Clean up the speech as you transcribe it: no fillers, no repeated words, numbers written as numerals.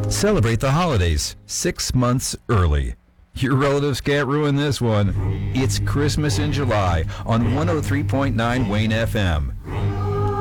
Celebrate the holidays 6 months early. Your relatives can't ruin this one. It's Christmas in July on 103.9 Wayne FM.